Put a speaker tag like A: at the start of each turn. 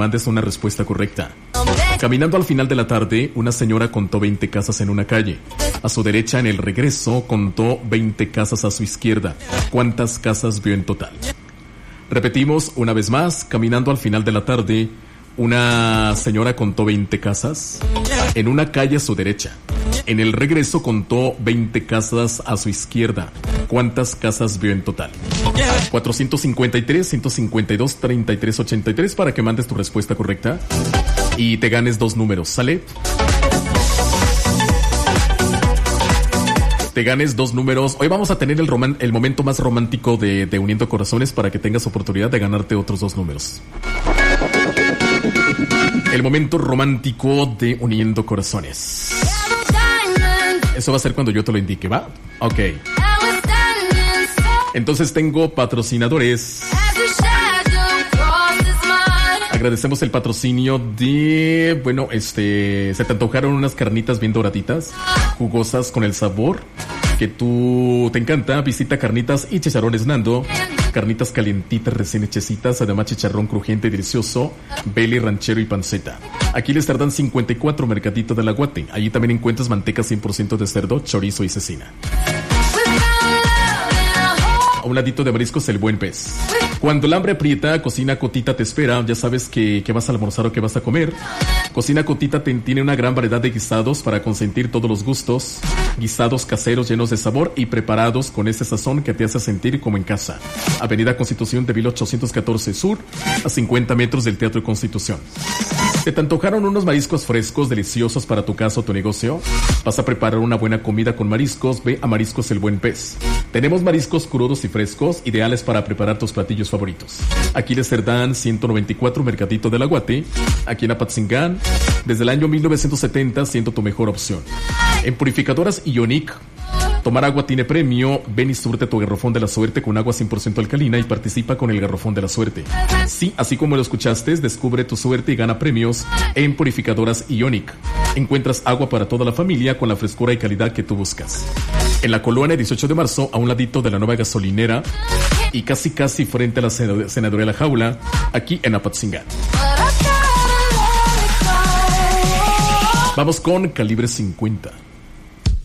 A: mandes una respuesta correcta. Caminando al final de la tarde, una señora contó 20 casas en una calle. A su derecha, en el regreso, contó 20 casas a su izquierda. ¿Cuántas casas vio en total? Repetimos una vez más. Caminando al final de la tarde, una señora contó 20 casas en una calle a su derecha. En el regreso contó 20 casas a su izquierda. ¿Cuántas casas vio en total? 453-152-3383 para que mandes tu respuesta correcta y te ganes 2 números, ¿sale? Te ganes 2 números. Hoy vamos a tener el momento más romántico de Uniendo Corazones para que tengas oportunidad de ganarte otros 2 números. El momento romántico de Uniendo Corazones. Eso va a ser cuando yo te lo indique, ¿va? Ok. Entonces tengo patrocinadores. Agradecemos el patrocinio de... Bueno, se te antojaron unas carnitas bien doraditas, jugosas con el sabor que tú te encanta. Visita Carnitas y Chicharrones Nando. Carnitas calientitas, recién hechecitas, además chicharrón crujiente y delicioso, beli, ranchero y panceta. Aquí les tardan 54, Mercadito del Aguate. Allí también encuentras manteca 100% de cerdo, chorizo y cecina. A un ladito de mariscos, El Buen Pez. Cuando el hambre aprieta, Cocina Cotita te espera. Ya sabes que vas a almorzar o que vas a comer. Cocina Cotita tiene una gran variedad de guisados para consentir todos los gustos. Guisados caseros llenos de sabor y preparados con ese sazón que te hace sentir como en casa. Avenida Constitución de 1814 Sur, a 50 metros del Teatro de Constitución. ¿Te antojaron unos mariscos frescos, deliciosos para tu casa o tu negocio? ¿Vas a preparar una buena comida con mariscos? Ve a Mariscos El Buen Pez. Tenemos mariscos crudos y frescos, ideales para preparar tus platillos favoritos. Aquí les Cerdán 194, Mercadito del Aguate. Aquí en Apatzingán, desde el año 1970, siendo tu mejor opción. En Purificadoras Ionic, tomar agua tiene premio. Ven y surte tu garrafón de la suerte con agua 100% alcalina y participa con el garrafón de la suerte. Sí, así como lo escuchaste, descubre tu suerte y gana premios en Purificadoras Ionic. Encuentras agua para toda la familia con la frescura y calidad que tú buscas. En la colonia 18 de marzo, a un ladito de la nueva gasolinera y casi frente a la Senaduría La Jaula, aquí en Apatzingán. Vamos con Calibre 50.